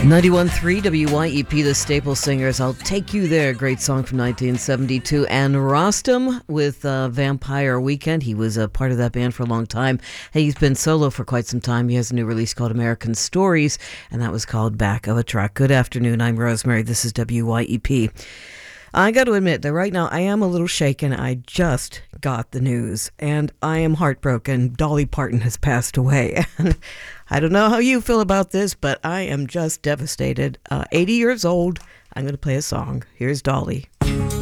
91.3 WYEP, the Staple Singers. I'll Take You There, great song from 1972. And Rostam with Vampire Weekend. He was a part of that band for a long time. He's been solo for quite some time. He has a new release called American Stories, and that was called Back of a Truck. Good afternoon. I'm Rosemary. This is WYEP. I got to admit that right now I am a little shaken. I just got the news, and I am heartbroken. Dolly Parton has passed away. And I don't know how you feel about this, but I am just devastated. 80 years old. I'm going to play a song. Here's Dolly.